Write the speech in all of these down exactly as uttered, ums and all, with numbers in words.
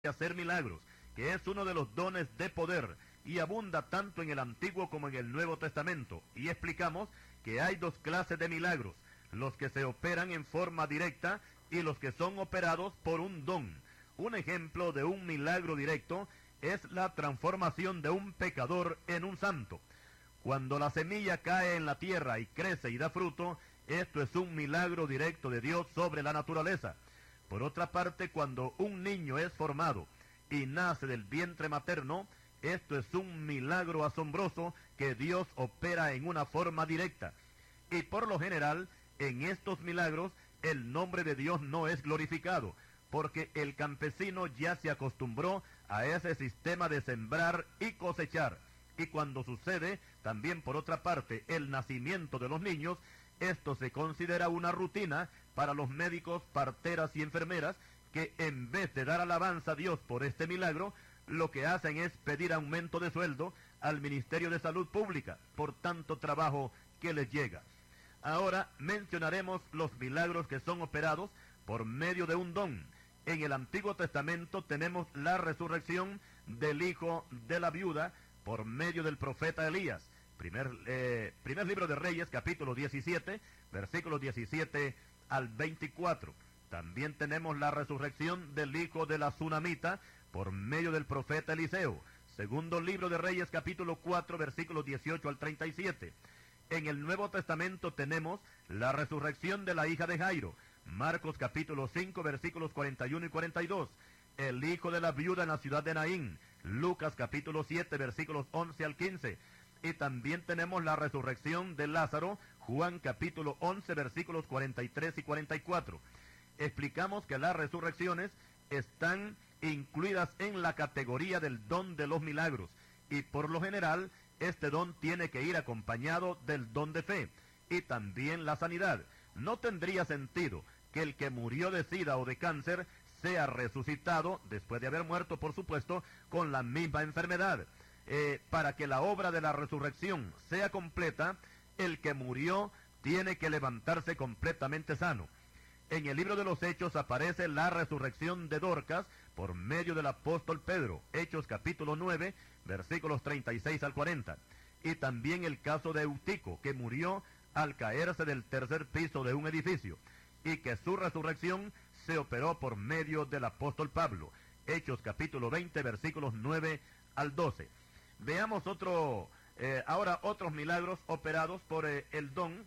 hacer milagros, que es uno de los dones de poder y abunda tanto en el Antiguo como en el Nuevo Testamento. Y explicamos que hay dos clases de milagros, los que se operan en forma directa y los que son operados por un don. Un ejemplo de un milagro directo es la transformación de un pecador en un santo. Cuando la semilla cae en la tierra y crece y da fruto, esto es un milagro directo de Dios sobre la naturaleza. Por otra parte, cuando un niño es formado y nace del vientre materno, esto es un milagro asombroso que Dios opera en una forma directa. Y por lo general, en estos milagros, el nombre de Dios no es glorificado, porque el campesino ya se acostumbró a ese sistema de sembrar y cosechar. Y cuando sucede, también por otra parte, el nacimiento de los niños, esto se considera una rutina para los médicos, parteras y enfermeras, que en vez de dar alabanza a Dios por este milagro, lo que hacen es pedir aumento de sueldo al Ministerio de Salud Pública por tanto trabajo que les llega. Ahora mencionaremos los milagros que son operados por medio de un don. En el Antiguo Testamento tenemos la resurrección del hijo de la viuda por medio del profeta Elías. Primer, eh, primer libro de Reyes, capítulo diecisiete, versículos diecisiete al veinticuatro. También tenemos la resurrección del hijo de la Sunamita por medio del profeta Eliseo. Segundo libro de Reyes, capítulo cuatro, versículos dieciocho al treinta y siete. En el Nuevo Testamento tenemos la resurrección de la hija de Jairo. Marcos, capítulo cinco, versículos cuarenta y uno y cuarenta y dos. El hijo de la viuda en la ciudad de Naín. Lucas, capítulo siete, versículos once al quince. Y también tenemos la resurrección de Lázaro, Juan capítulo once, versículos cuarenta y tres y cuarenta y cuatro. Explicamos que las resurrecciones están incluidas en la categoría del don de los milagros, y por lo general, este don tiene que ir acompañado del don de fe, y también la sanidad. No tendría sentido que el que murió de sida o de cáncer sea resucitado, después de haber muerto, por supuesto, con la misma enfermedad. Eh, para que la obra de la resurrección sea completa, el que murió tiene que levantarse completamente sano. En el libro de los Hechos aparece la resurrección de Dorcas por medio del apóstol Pedro, Hechos capítulo nueve, versículos treinta y seis al cuarenta. Y también el caso de Eutico, que murió al caerse del tercer piso de un edificio, y que su resurrección se operó por medio del apóstol Pablo, Hechos capítulo veinte, versículos nueve al doce. Veamos otro, eh, ahora otros milagros operados por eh, el don.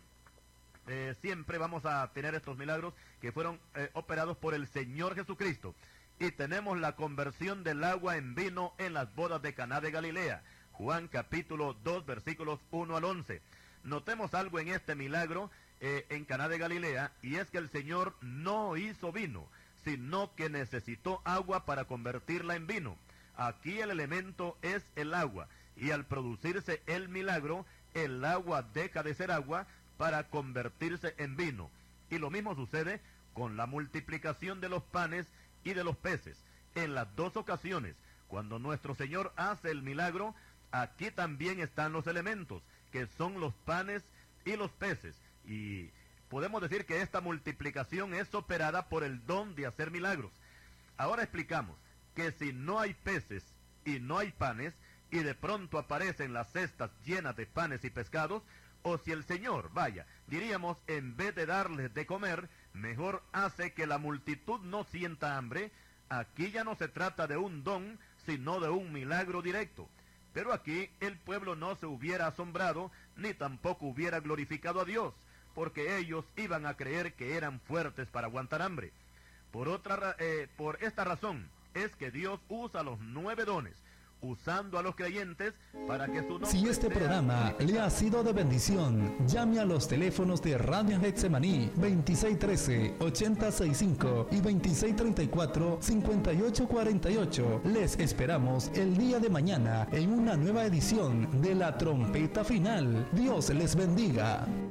Eh, siempre vamos a tener estos milagros que fueron eh, operados por el Señor Jesucristo. Y tenemos la conversión del agua en vino en las bodas de Caná de Galilea. Juan capítulo dos, versículos uno al once. Notemos algo en este milagro eh, en Caná de Galilea, y es que el Señor no hizo vino, sino que necesitó agua para convertirla en vino. Aquí el elemento es el agua, y al producirse el milagro, el agua deja de ser agua para convertirse en vino. Y lo mismo sucede con la multiplicación de los panes y de los peces. En las dos ocasiones, cuando nuestro Señor hace el milagro, aquí también están los elementos, que son los panes y los peces. Y podemos decir que esta multiplicación es operada por el don de hacer milagros. Ahora explicamos que si no hay peces y no hay panes, y de pronto aparecen las cestas llenas de panes y pescados, o si el Señor, vaya, diríamos, en vez de darles de comer, mejor hace que la multitud no sienta hambre, aquí ya no se trata de un don, sino de un milagro directo. Pero aquí el pueblo no se hubiera asombrado, ni tampoco hubiera glorificado a Dios, porque ellos iban a creer que eran fuertes para aguantar hambre. Por otra, eh, por esta razón, es que Dios usa los nueve dones, usando a los creyentes para que su nombre... Si este programa le ha sido de bendición, llame a los teléfonos de Radio Getsemaní veintiséis trece, ochenta sesenta y cinco y veintiséis treinta y cuatro, cincuenta y ocho cuarenta y ocho. Les esperamos el día de mañana en una nueva edición de La Trompeta Final. Dios les bendiga.